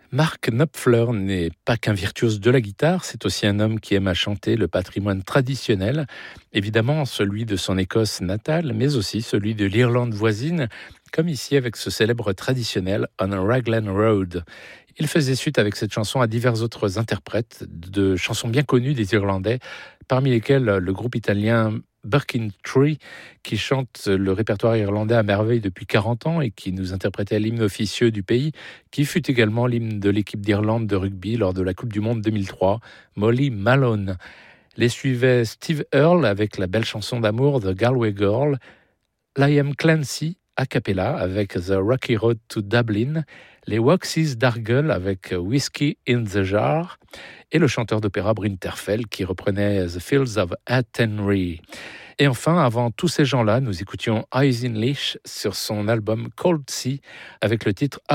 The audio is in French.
Mark Knopfler n'est pas qu'un virtuose de la guitare, c'est aussi un homme qui aime à chanter le patrimoine traditionnel, évidemment celui de son Écosse natale, mais aussi celui de l'Irlande voisine, comme ici avec ce célèbre traditionnel On a Raglan Road. Il faisait suite avec cette chanson à divers autres interprètes de chansons bien connues des Irlandais, parmi lesquels le groupe italien Birkin Tree, qui chante le répertoire irlandais à merveille depuis 40 ans et qui nous interprétait l'hymne officieux du pays, qui fut également l'hymne de l'équipe d'Irlande de rugby lors de la Coupe du Monde 2003, Molly Malone. Les suivait Steve Earle avec la belle chanson d'amour The Galway Girl, Liam Clancy a cappella avec The Rocky Road to Dublin, les Waxies d'Argyll avec Whiskey in the Jar et le chanteur d'opéra Bryn Terfel qui reprenait The Fields of Athenry. Et enfin, avant tous ces gens-là, nous écoutions Eyes in Leash sur son album Cold Sea avec le titre